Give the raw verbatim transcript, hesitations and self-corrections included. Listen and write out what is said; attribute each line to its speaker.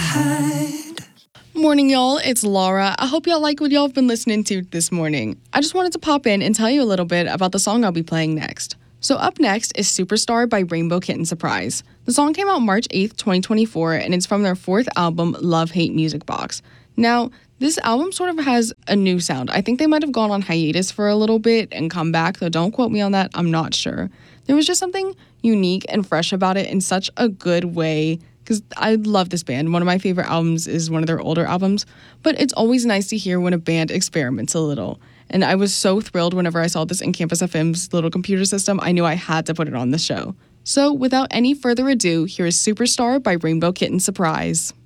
Speaker 1: hide.
Speaker 2: Morning, y'all. It's Laura. I hope y'all like what y'all have been listening to this morning. I just wanted to pop in and tell you a little bit about the song I'll be playing next. So up next is Superstar by Rainbow Kitten Surprise. The song came out March eighth, twenty twenty-four, and it's from their fourth album, Love Hate Music Box. Now, this album sort of has a new sound. I think they might have gone on hiatus for a little bit and come back, though don't quote me on that, I'm not sure. There was just something unique and fresh about it in such a good way, because I love this band. One of my favorite albums is one of their older albums, but it's always nice to hear when a band experiments a little. And I was so thrilled whenever I saw this in Campus F M's little computer system. I knew I had to put it on the show. So without any further ado, here is Superstar by Rainbow Kitten Surprise.